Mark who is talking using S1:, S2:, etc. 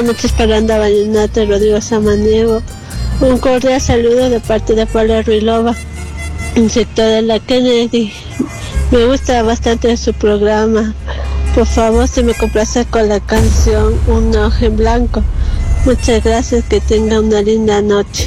S1: noches para Anda Vallenato, Rodrigo Samaniego. Un cordial saludo de parte de Paula Ruilova, en sector de la Kennedy. Me gusta bastante su programa. Por favor, se me complace con la canción Un Ojo en Blanco. Muchas gracias, que tenga una linda noche.